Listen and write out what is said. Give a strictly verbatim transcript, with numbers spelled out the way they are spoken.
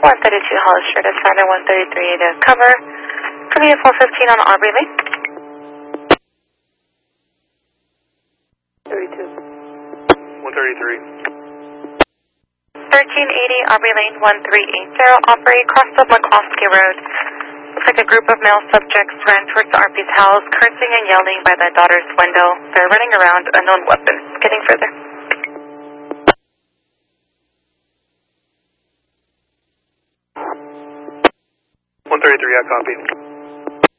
one thirty-two Hollis Street, is Finder one thirty-three to cover. For me at four fifteen on Aubrey Lane. thirty-two. one thirty-three. thirteen eighty Aubrey Lane, one three eight zero, Aubrey, cross of McCloskey Road. Looks like a group of male subjects ran towards the R P's house, cursing and yelling by the daughter's window. They're running around, unknown weapons. Getting further. one thirty-three, I copy.